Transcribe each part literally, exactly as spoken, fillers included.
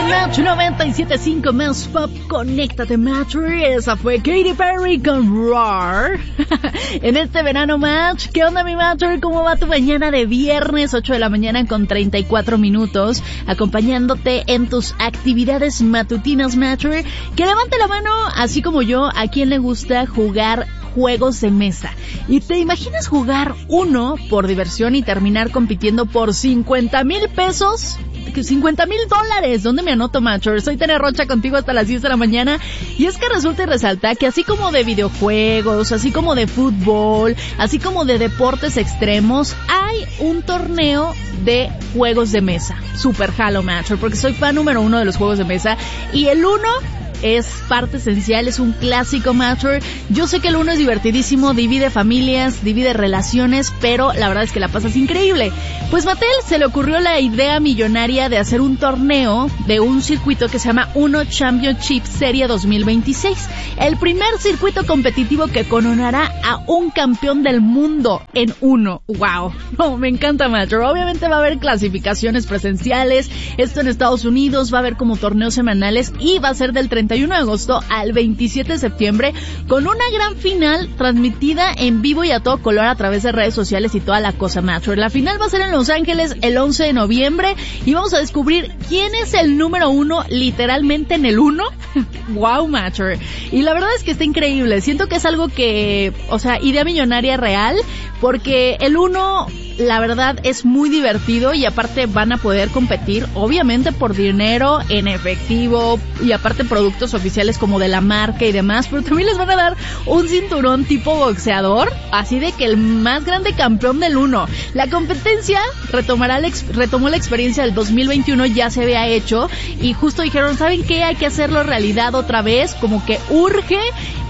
Match noventa y siete punto cinco más Pop, conéctate Match. Esa fue Katy Perry con Roar. En este verano Match, ¿qué onda mi Matcher? ¿Cómo va tu mañana de viernes? ocho de la mañana con treinta y cuatro minutos, acompañándote en tus actividades matutinas Matcher. Que levante la mano, así como yo, a quien le gusta jugar juegos de mesa. ¿Y te imaginas jugar uno por diversión y terminar compitiendo por cincuenta mil pesos? cincuenta mil dólares. ¿Dónde me anoto, Matcher? Soy Tere Rocha contigo hasta las diez de la mañana. Y es que resulta y resalta que así como de videojuegos, así como de fútbol, así como de deportes extremos, hay un torneo de juegos de mesa. Super jalo, Matcher, porque soy fan número uno de los juegos de mesa. Y el uno es parte esencial, es un clásico Matcher. Yo sé que el uno es divertidísimo, divide familias, divide relaciones, pero la verdad es que la pasas increíble. Pues Mattel se le ocurrió la idea millonaria de hacer un torneo de un circuito que se llama Uno Championship Serie dos mil veintiséis. El primer circuito competitivo que coronará a un campeón del mundo en Uno. ¡Wow! No, me encanta Matcher. Obviamente va a haber clasificaciones presenciales, esto en Estados Unidos, va a haber como torneos semanales y va a ser del treinta y uno de agosto al veintisiete de septiembre con una gran final transmitida en vivo y a todo color a través de redes sociales y toda la cosa Matcher. La final va a ser en Los Ángeles el once de noviembre y vamos a descubrir quién es el número uno literalmente en el uno. Wow Matcher. Y la verdad es que está increíble. Siento que es algo que, o sea, idea millonaria real, porque el uno la verdad es muy divertido y aparte van a poder competir obviamente por dinero en efectivo y aparte productos oficiales como de la marca y demás, pero también les van a dar un cinturón tipo boxeador, así de que el más grande campeón del uno. La competencia retomará la ex- retomó la experiencia del dos mil veintiuno, ya se había hecho y justo dijeron, ¿saben qué? Hay que hacerlo realidad otra vez, como que urge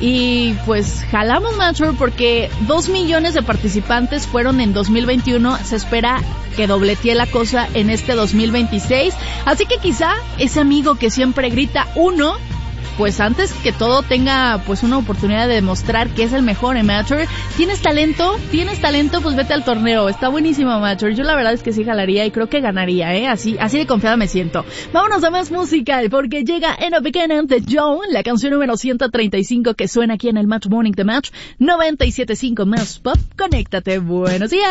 y pues jalamos Matcher porque dos millones de participantes fueron en dos mil veintiuno. Se espera que dobletee la cosa en este dos mil veintiséis, así que quizá ese amigo que siempre grita uno, pues antes que todo tenga pues una oportunidad de demostrar que es el mejor en Matcher. ¿Tienes talento? ¿Tienes talento? Pues vete al torneo. Está buenísimo Matcher. Yo la verdad es que sí jalaría y creo que ganaría, ¿eh? Así, así de confiada me siento. Vámonos a más música porque llega En a Beginning de Joan, la canción número ciento treinta y cinco que suena aquí en el Match Morning de Match noventa y siete punto cinco más Pop. Conéctate. Buenos días.